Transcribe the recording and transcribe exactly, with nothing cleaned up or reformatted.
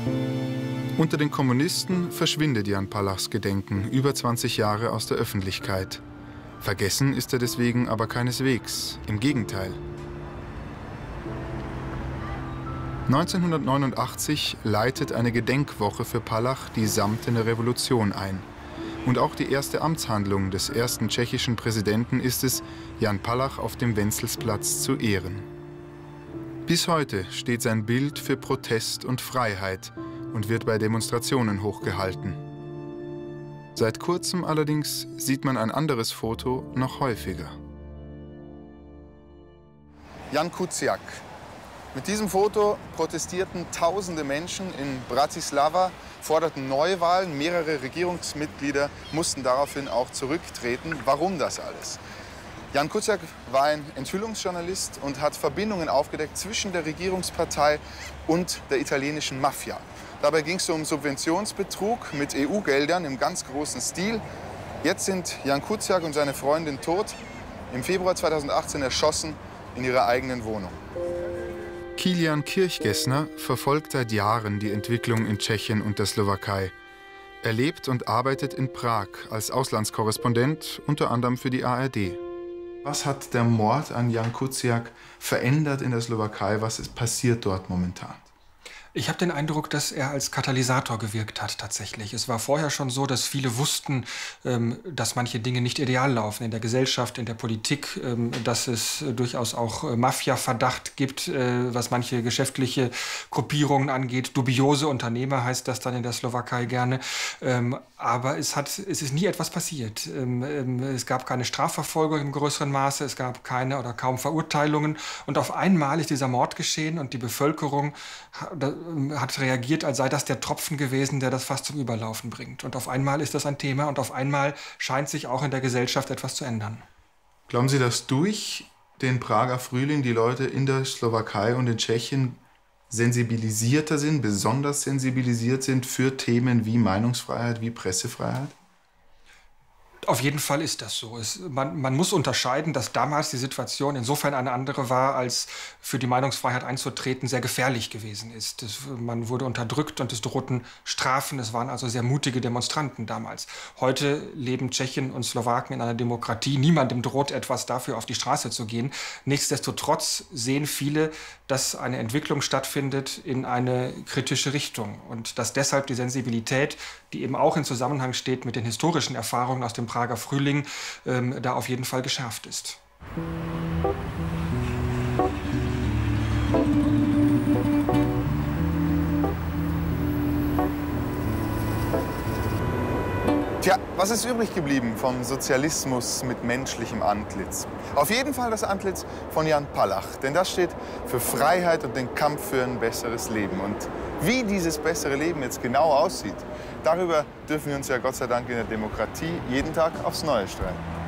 Unter den Kommunisten verschwindet Jan Palachs Gedenken über zwanzig Jahre aus der Öffentlichkeit. Vergessen ist er deswegen aber keineswegs, im Gegenteil. neunzehnhundertneunundachtzig leitet eine Gedenkwoche für Palach die samtene Revolution ein. Und auch die erste Amtshandlung des ersten tschechischen Präsidenten ist es, Jan Palach auf dem Wenzelsplatz zu ehren. Bis heute steht sein Bild für Protest und Freiheit und wird bei Demonstrationen hochgehalten. Seit kurzem allerdings sieht man ein anderes Foto noch häufiger. Jan Kuciak. Mit diesem Foto protestierten tausende Menschen in Bratislava, forderten Neuwahlen. Mehrere Regierungsmitglieder mussten daraufhin auch zurücktreten. Warum das alles? Jan Kuciak war ein Enthüllungsjournalist und hat Verbindungen aufgedeckt zwischen der Regierungspartei und der italienischen Mafia. Dabei ging es um Subventionsbetrug mit E U-Geldern im ganz großen Stil. Jetzt sind Jan Kuciak und seine Freundin tot, im Februar zweitausendachtzehn erschossen in ihrer eigenen Wohnung. Kilian Kirchgessner verfolgt seit Jahren die Entwicklung in Tschechien und der Slowakei. Er lebt und arbeitet in Prag als Auslandskorrespondent, unter anderem für die A R D. Was hat der Mord an Jan Kuciak verändert in der Slowakei? Was ist passiert dort momentan? Ich habe den Eindruck, dass er als Katalysator gewirkt hat tatsächlich. Es war vorher schon so, dass viele wussten, ähm, dass manche Dinge nicht ideal laufen in der Gesellschaft, in der Politik, ähm, dass es äh, durchaus auch äh, Mafia-Verdacht gibt, äh, was manche geschäftliche Gruppierungen angeht. Dubiose Unternehmer heißt das dann in der Slowakei gerne. Ähm, aber es, hat, es ist nie etwas passiert. Ähm, ähm, es gab keine Strafverfolgung im größeren Maße, es gab keine oder kaum Verurteilungen. Und auf einmal ist dieser Mord geschehen und die Bevölkerung hat reagiert, als sei das der Tropfen gewesen, der das fast zum Überlaufen bringt. Und auf einmal ist das ein Thema und auf einmal scheint sich auch in der Gesellschaft etwas zu ändern. Glauben Sie, dass durch den Prager Frühling die Leute in der Slowakei und in Tschechien sensibilisierter sind, besonders sensibilisiert sind für Themen wie Meinungsfreiheit, wie Pressefreiheit? Auf jeden Fall ist das so. Es, man, man muss unterscheiden, dass damals die Situation insofern eine andere war, als für die Meinungsfreiheit einzutreten sehr gefährlich gewesen ist. Es, man wurde unterdrückt und es drohten Strafen. Es waren also sehr mutige Demonstranten damals. Heute leben Tschechen und Slowaken in einer Demokratie. Niemandem droht etwas, dafür auf die Straße zu gehen. Nichtsdestotrotz sehen viele, dass eine Entwicklung stattfindet in eine kritische Richtung und dass deshalb die Sensibilität, die eben auch in Zusammenhang steht mit den historischen Erfahrungen aus dem Prager Frühling, ähm, da auf jeden Fall geschärft ist. Tja, was ist übrig geblieben vom Sozialismus mit menschlichem Antlitz? Auf jeden Fall das Antlitz von Jan Palach, denn das steht für Freiheit und den Kampf für ein besseres Leben. Und wie dieses bessere Leben jetzt genau aussieht, darüber dürfen wir uns ja Gott sei Dank in der Demokratie jeden Tag aufs Neue streiten.